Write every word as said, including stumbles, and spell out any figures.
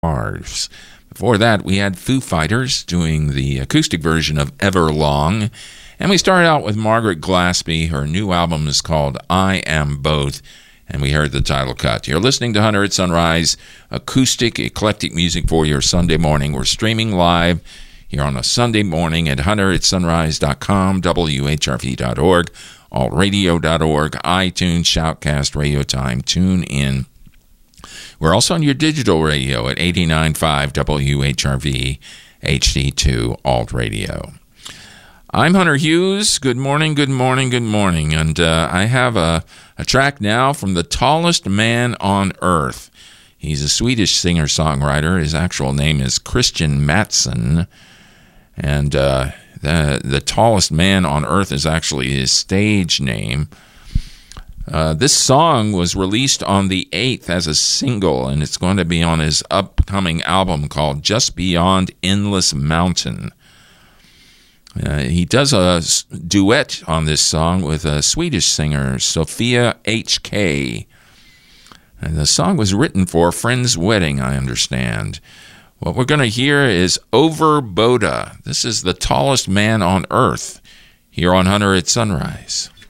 Stars. Before that, we had Foo Fighters doing the acoustic version of Everlong. And we started out with Margaret Glaspie. Her new album is called I Am Both. And we heard the title cut. You're listening to Hunter at Sunrise, acoustic, eclectic music for your Sunday morning. We're streaming live here on a Sunday morning at hunter at sunrise dot com, W H R V dot org, alt radio dot org, iTunes, Shoutcast, Radio Time, TuneIn. We're also on your digital radio at eighty-nine point five W H R V, H D two, Alt Radio. I'm Hunter Hughes. Good morning, good morning, good morning. And uh, I have a, a track now from the tallest man on earth. He's a Swedish singer-songwriter. His actual name is Christian Mattsson. And uh, the, the tallest man on earth is actually his stage name. Uh, this song was released on the eighth as a single, and it's going to be on his upcoming album called Just Beyond Endless Mountain. Uh, he does a duet on this song with a Swedish singer, Sophia H K. And the song was written for a friend's wedding, I understand. What we're going to hear is Over Boda. This is the tallest man on earth here on Hunter at Sunrise.